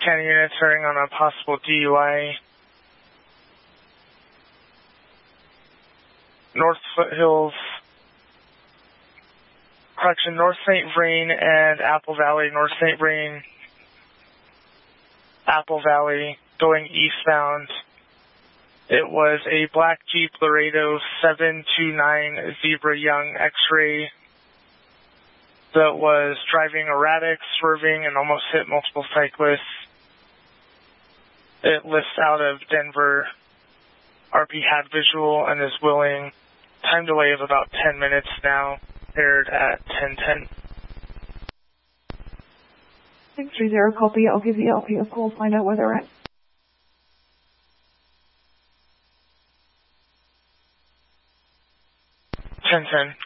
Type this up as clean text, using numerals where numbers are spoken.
County units starting on a possible DUI. North Foothills, North St. Vrain and Apple Valley, North St. Vrain, Apple Valley, going eastbound. It was a black Jeep Laredo 729 Zebra Young X-Ray that was driving erratic, swerving, and almost hit multiple cyclists. It lists out of Denver. RP had visual and is willing. Time delay of about 10 minutes now, paired at 10:10. 630, copy. I'll give the LP a call, find out where they're at. 10:10,